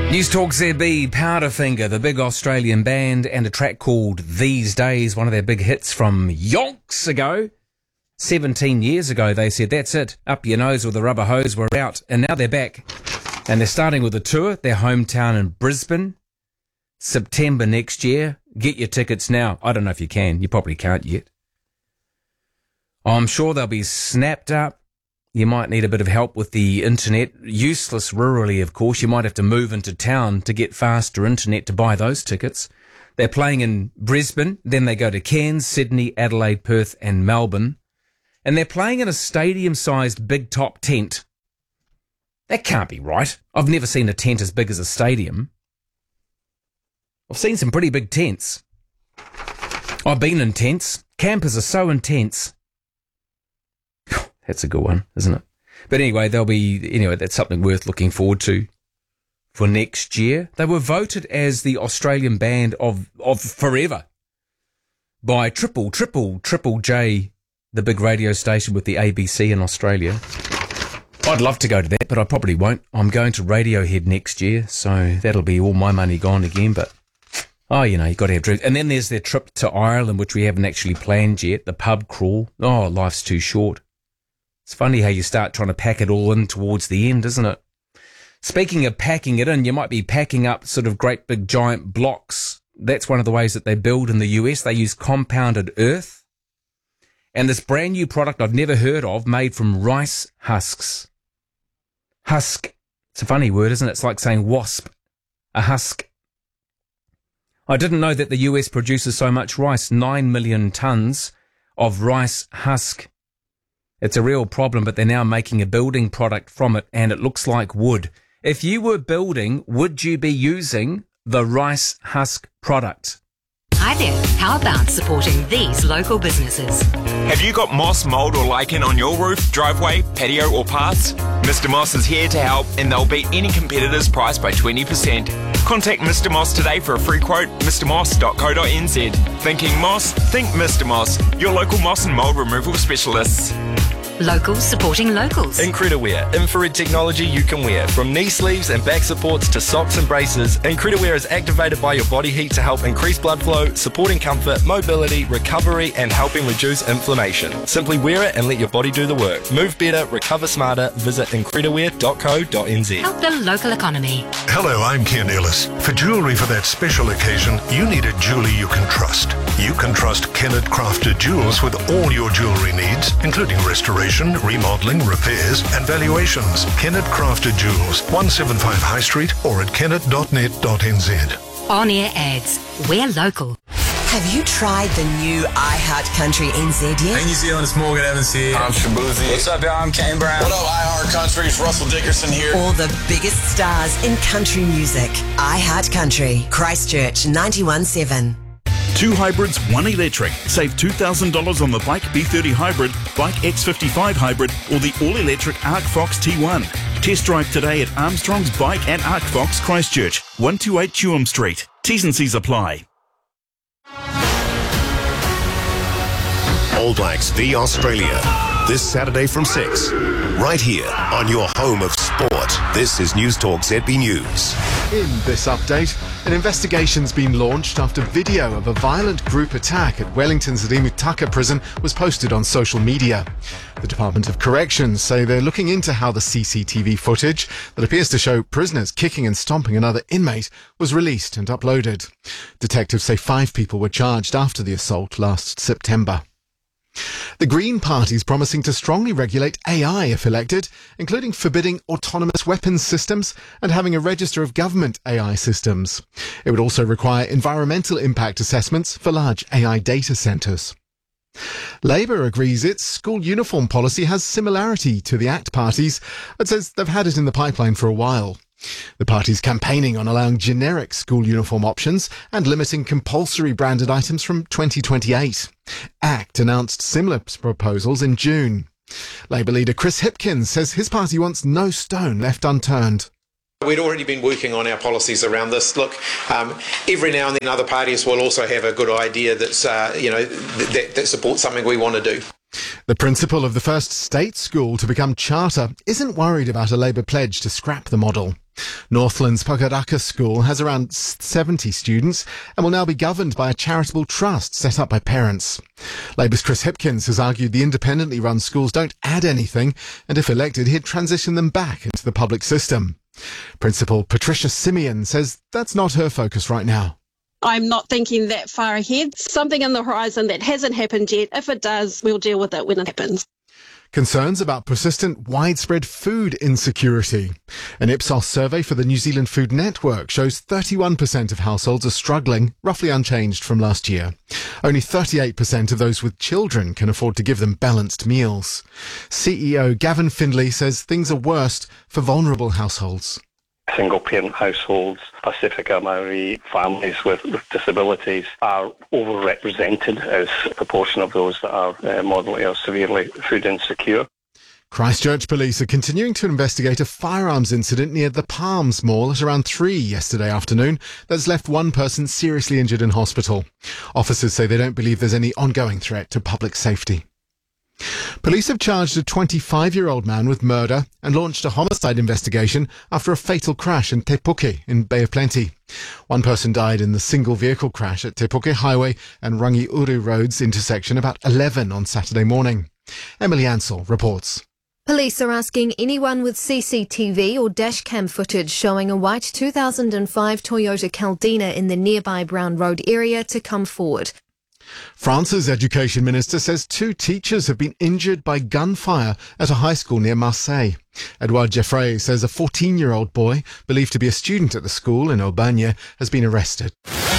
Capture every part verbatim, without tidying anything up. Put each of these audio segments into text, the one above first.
News Talk Z B, Powderfinger, the big Australian band, and a track called These Days, one of their big hits from yonks ago. seventeen years ago, they said, that's it, up your nose with a rubber hose, we're out. And now they're back. And they're starting with a tour, their hometown in Brisbane, September next year. Get your tickets now. I don't know if you can. You probably can't yet. I'm sure they'll be snapped up. You might need a bit of help with the internet. Useless rurally, of course. You might have to move into town to get faster internet to buy those tickets. They're playing in Brisbane, then they go to Cairns, Sydney, Adelaide, Perth and Melbourne. And they're playing in a stadium-sized big top tent. That can't be right. I've never seen a tent as big as a stadium. I've seen some pretty big tents. I've been in tents. Campers are so intense. That's a good one, isn't it? But anyway, there'll be, anyway, that's something worth looking forward to for next year. They were voted as the Australian band of, of forever by Triple, Triple, Triple J, the big radio station with the A B C in Australia. I'd love to go to that, but I probably won't. I'm going to Radiohead next year, so that'll be all my money gone again, but oh, you know, you've got to have dreams. And then there's their trip to Ireland, which we haven't actually planned yet, the pub crawl. Oh, life's too short. It's funny how you start trying to pack it all in towards the end, isn't it? Speaking of packing it in, you might be packing up sort of great big giant blocks. That's one of the ways that they build in the U S. They use compounded earth. And this brand new product I've never heard of, made from rice husks. Husk. It's a funny word, isn't it? It's like saying wasp. A husk. I didn't know that the U S produces so much rice, nine million tonnes of rice husk. It's a real problem, but they're now making a building product from it, and it looks like wood. If you were building, would you be using the rice husk product? Hi there. How about supporting these local businesses? Have you got moss, mould or lichen on your roof, driveway, patio or paths? Mister Moss is here to help, and they'll beat any competitor's price by twenty percent. Contact Mister Moss today for a free quote, mr moss dot co dot n z. Thinking moss? Think Mister Moss, your local moss and mould removal specialists. Locals supporting locals. Incrediwear, infrared technology you can wear. From knee sleeves and back supports to socks and braces, Incrediwear is activated by your body heat to help increase blood flow, supporting comfort, mobility, recovery and helping reduce inflammation. Simply wear it and let your body do the work. Move better, recover smarter. Visit incrediwear dot co dot n z. Help the local economy. Hello, I'm Ken Ellis. For jewellery for that special occasion, you need a jeweller you can trust. You can trust Kennett Crafted Jewels with all your jewellery needs, including restoration, remodelling, repairs and valuations. Kennett Crafted Jewels, one seventy-five High Street or at kennett dot net dot n z. On-air ads. We're local. Have you tried the new iHeart Country N Z yet? Hey New Zealand, it's Morgan Evans here. I'm Shabuzi. What's up, y'all? I'm Kane Brown. What up, iHeart Country? It's Russell Dickerson here. All the biggest stars in country music. iHeart Country. Christchurch ninety-one seven. Two hybrids, one electric. Save two thousand dollars on the Bike B thirty Hybrid, Bike X fifty-five Hybrid, or the all-electric Arc Fox T one. Test drive today at Armstrong's Bike at Arc Fox, Christchurch, one twenty-eight Chewham Street. T's and C's apply. All Blacks v Australia, this Saturday from six, right here on your home of sport. This is News Talk Z B News. In this update, an investigation's been launched after video of a violent group attack at Wellington's Rimutaka prison was posted on social media. The Department of Corrections say they're looking into how the C C T V footage that appears to show prisoners kicking and stomping another inmate was released and uploaded. Detectives say five people were charged after the assault last September. The Green Party's promising to strongly regulate A I if elected, including forbidding autonomous weapons systems and having a register of government A I systems. It would also require environmental impact assessments for large A I data centres. Labour agrees its school uniform policy has similarity to the ACT party's, but says they've had it in the pipeline for a while. The party's campaigning on allowing generic school uniform options and limiting compulsory branded items from twenty twenty-eight. ACT announced similar proposals in June. Labour leader Chris Hipkins says his party wants no stone left unturned. We'd already been working on our policies around this. Look, um, every now and then other parties will also have a good idea that's, uh, you know, that, that supports something we want to do. The principal of the first state school to become charter isn't worried about a Labour pledge to scrap the model. Northland's Pakaraka School has around seventy students and will now be governed by a charitable trust set up by parents. Labour's Chris Hipkins has argued the independently run schools don't add anything, and if elected, he'd transition them back into the public system. Principal Patricia Simeon says that's not her focus right now. I'm not thinking that far ahead. Something on the horizon that hasn't happened yet. If it does, we'll deal with it when it happens. Concerns about persistent widespread food insecurity. An Ipsos survey for the New Zealand Food Network shows thirty-one percent of households are struggling, roughly unchanged from last year. Only thirty-eight percent of those with children can afford to give them balanced meals. C E O Gavin Findlay says things are worst for vulnerable households. Single-parent households, Pacifica Maori families with, with disabilities are overrepresented as a proportion of those that are uh, moderately or severely food insecure. Christchurch police are continuing to investigate a firearms incident near the Palms Mall at around three yesterday afternoon that's left one person seriously injured in hospital. Officers say they don't believe there's any ongoing threat to public safety. Police have charged a twenty-five-year-old man with murder and launched a homicide investigation after a fatal crash in Te Puke in Bay of Plenty. One person died in the single-vehicle crash at Te Puke Highway and Rangiuru Roads intersection about eleven on Saturday morning. Emily Ansell reports. Police are asking anyone with C C T V or dashcam footage showing a white two thousand five Toyota Caldina in the nearby Brown Road area to come forward. France's education minister says two teachers have been injured by gunfire at a high school near Marseille. Edouard Geffray says a fourteen-year-old boy, believed to be a student at the school in Aubagne, has been arrested.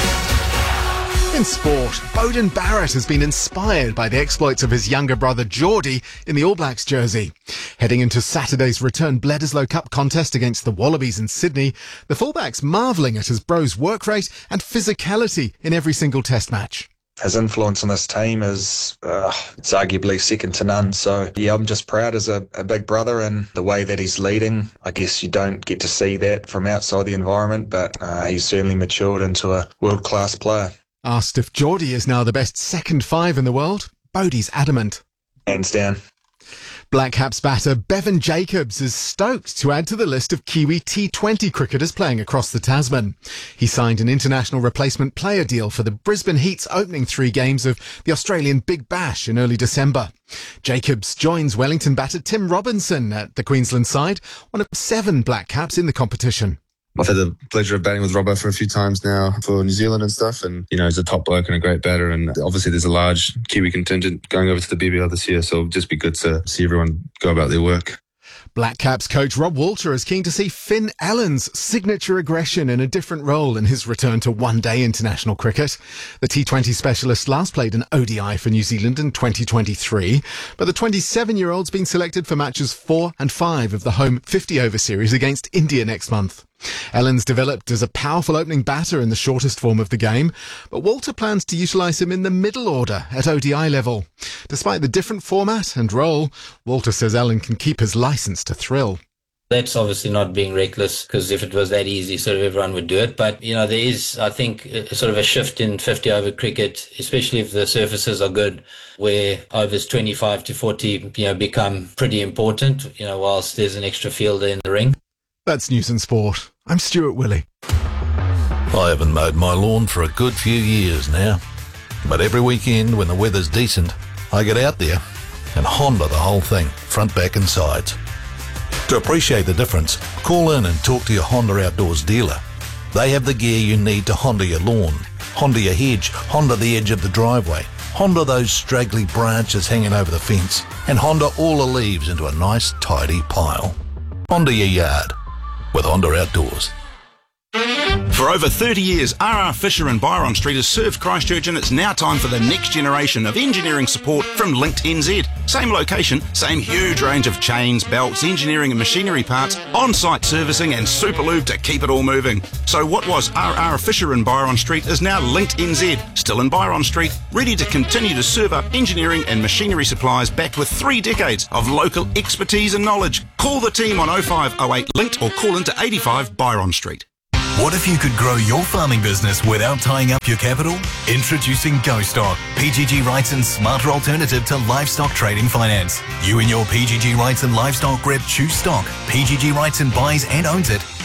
In sport, Beauden Barrett has been inspired by the exploits of his younger brother Geordie in the All Blacks jersey. Heading into Saturday's return Bledisloe Cup contest against the Wallabies in Sydney, the fullback's marvelling at his bro's work rate and physicality in every single test match. His influence on this team is uh, it's arguably second to none. So, yeah, I'm just proud as a, a big brother and the way that he's leading. I guess you don't get to see that from outside the environment, but uh, he's certainly matured into a world-class player. Asked if Geordie is now the best second five in the world, Bodie's adamant. Hands down. Black Caps batter Bevan Jacobs is stoked to add to the list of Kiwi T twenty cricketers playing across the Tasman. He signed an international replacement player deal for the Brisbane Heat's opening three games of the Australian Big Bash in early December. Jacobs joins Wellington batter Tim Robinson at the Queensland side, one of seven Black Caps in the competition. I've had the pleasure of batting with Robbo for a few times now for New Zealand and stuff, and you know, he's a top bloke and a great batter, and obviously there's a large Kiwi contingent going over to the B B L this year, so it'll just be good to see everyone go about their work. Black Caps coach Rob Walter is keen to see Finn Allen's signature aggression in a different role in his return to one-day international cricket. The T twenty specialist last played an O D I for New Zealand in twenty twenty-three, but the twenty-seven-year-old's been selected for matches four and five of the home fifty-over series against India next month. Allen's developed as a powerful opening batter in the shortest form of the game, but Walter plans to utilise him in the middle order at O D I level. Despite the different format and role, Walter says Allen can keep his licence to thrill. That's obviously not being reckless, because if it was that easy, sort of everyone would do it. But, you know, there is, I think, a, sort of a shift in fifty-over cricket, especially if the surfaces are good, where overs twenty-five to forty, you know, become pretty important, you know, whilst there's an extra fielder in the ring. That's News and Sport. I'm Stuart Willey. I haven't mowed my lawn for a good few years now. But every weekend when the weather's decent, I get out there and Honda the whole thing, front, back and sides. To appreciate the difference, call in and talk to your Honda Outdoors dealer. They have the gear you need to Honda your lawn, Honda your hedge, Honda the edge of the driveway, Honda those straggly branches hanging over the fence, and Honda all the leaves into a nice tidy pile. Honda your yard with Honda Outdoors. For over thirty years, R R Fisher and Byron Street has served Christchurch, and it's now time for the next generation of engineering support from Linked N Z. Same location, same huge range of chains, belts, engineering and machinery parts, on-site servicing and super lube to keep it all moving. So what was R R Fisher and Byron Street is now Linked N Z, still in Byron Street, ready to continue to serve up engineering and machinery supplies backed with three decades of local expertise and knowledge. Call the team on oh five oh eight Linked or call into eighty-five Byron Street. What if you could grow your farming business without tying up your capital? Introducing GoStock, P G G Wrightson's smarter alternative to livestock trading finance. You and your P G G Wrightson livestock rep choose stock. P G G Wrightson buys and owns it.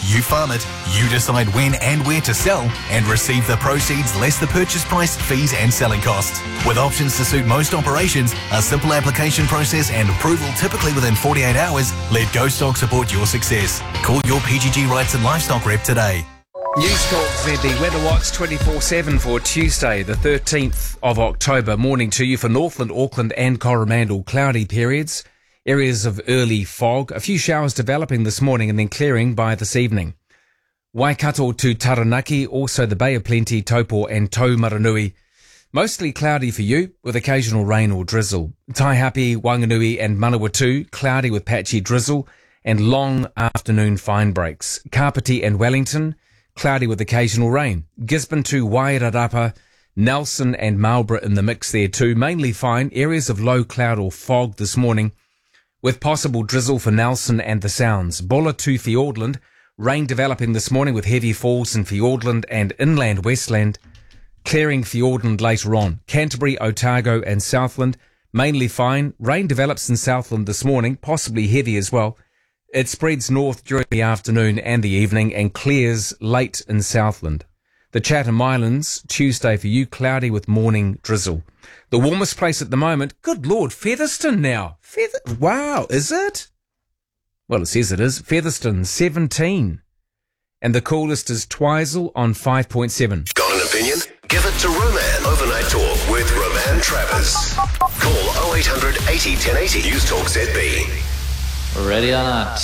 you farm it, you decide when and where to sell, and receive the proceeds less the purchase price, fees and selling costs. With options to suit most operations, a simple application process and approval typically within forty-eight hours, let GoStock support your success. Call your P G G Rights and Livestock rep today. News Talk Z B Weather Watch twenty-four seven for Tuesday, the thirteenth of October. Morning to you for Northland, Auckland and Coromandel. Cloudy periods, areas of early fog, a few showers developing this morning and then clearing by this evening. Waikato to Taranaki, also the Bay of Plenty, Taupo and Taumaranui. Mostly cloudy for you, with occasional rain or drizzle. Taihape, Wanganui and Manawatu, cloudy with patchy drizzle and long afternoon fine breaks. Kapiti and Wellington, cloudy with occasional rain. Gisborne to Wairarapa, Nelson and Marlborough in the mix there too. Mainly fine, areas of low cloud or fog this morning, with possible drizzle for Nelson and the Sounds. Bulla to Fiordland, rain developing this morning with heavy falls in Fiordland and inland Westland, clearing Fiordland later on. Canterbury, Otago and Southland, mainly fine. Rain develops in Southland this morning, possibly heavy as well. It spreads north during the afternoon and the evening and clears late in Southland. The Chatham Islands, Tuesday for you, cloudy with morning drizzle. The warmest place at the moment, good Lord, Featherston now. Feather- wow, is it? Well, it says it is. Featherston, seventeen. And the coolest is Twizel on five point seven. Got an opinion? Give it to Roman. Overnight Talk with Roman Travers. Call oh eight hundred eighty ten eighty. News Talk Z B. Ready or not.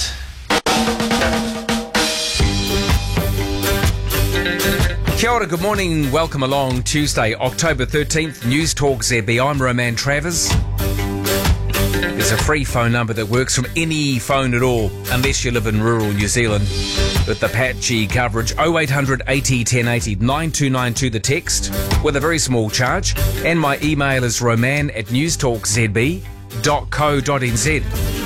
Kia ora, good morning, welcome along. Tuesday, October thirteenth, News Talk Z B. I'm Roman Travers. There's a free phone number that works from any phone at all, unless you live in rural New Zealand, with the patchy coverage. oh eight hundred eighty ten eighty, nine two nine two the text, with a very small charge. And my email is roman at newstalkzb dot co dot nz.